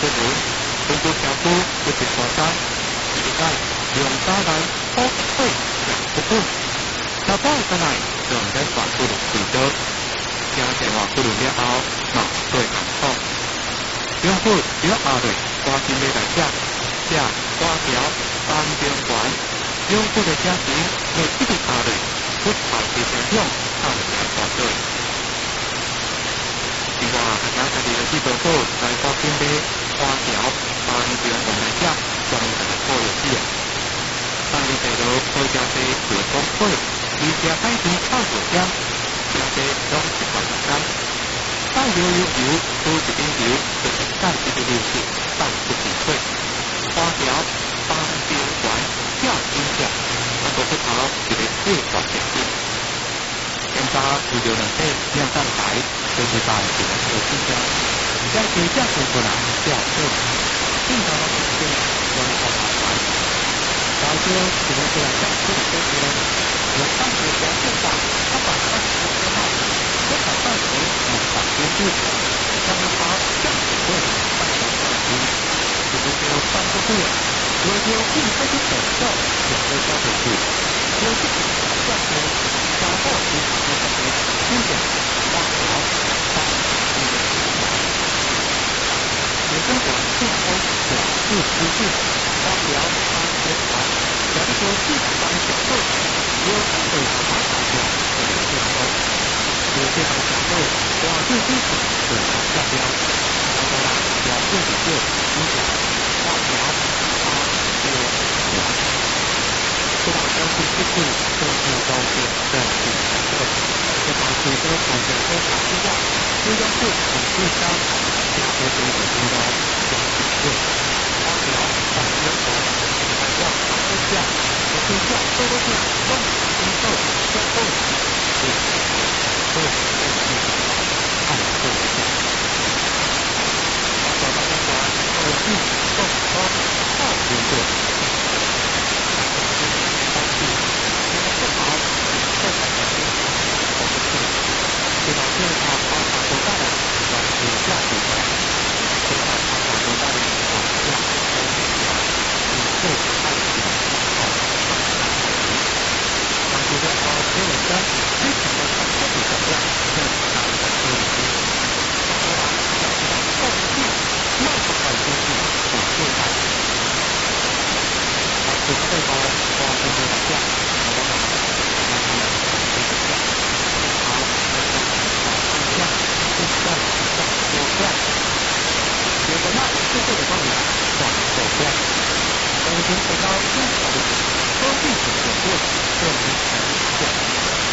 出门，通过桥夫不停火山，一个用沙来铺水不滚，沙包上来就唔使反复的水多，加电话不如了后，嘛对行错。用户只要下来，赶紧要来写花条单边环，用户的家庭要一直下来，不跑的影响，看起来团队。另外，大家的基本课在发现的花条单边环来写，将大家做游戏啊。当你睇到国家的自工会，而且开始操作将，加的拢是环境。大油都是点油，就是干这个流水，但不是水。花条单边环跳金条，那个不好就是越滑越低。现在有两个两站台，就是把这个手机上，在地下水过来掉水，正常的水用好好玩。然后这个过来下水的时候，有上水条线上，他把上水条好，多少上水把边度，让它降水位，上水上去，就是说上不对，有时候一开始等到两个消水器，有时候降水，然后就上水，经典大条大学生管进攻表示资讯，花条单边环，两个地板上小豆，有水滑滑的，进攻。有这场小队，往最低处水上下标，然后呢，往最底部影响花条八边环。这场相互之处都是高点的顶层队，这场水车从整个场之外，中央部很智商，下坡中的中高将顶队，花条半边环，海望长坡下，和对象都是东西后相后对。都有看对象，找到方法，后续动高靠边队，当地因为不好，后场的兵跑不去，就把这场方法都带来，往底下比赛，这场方法都带来往下都比赛，以后开始好上场。当时的结尾单非常的看这比赛量。最后的方面，往手段，已经回到正常的